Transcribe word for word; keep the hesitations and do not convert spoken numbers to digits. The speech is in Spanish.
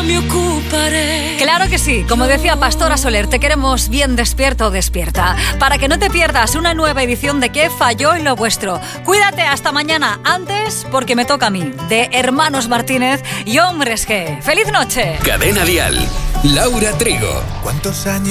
yo me ocuparé. Claro que sí, como decía Pastora Soler, te queremos bien despierto o despierta, para que no te pierdas una nueva edición de ¿Qué falló en lo vuestro? Cuídate, hasta mañana. Antes, porque me toca a mí, de Hermanos Martínez y Hombres G. ¡Feliz noche! Cadena Dial, Laura Trigo. ¿Cuántos años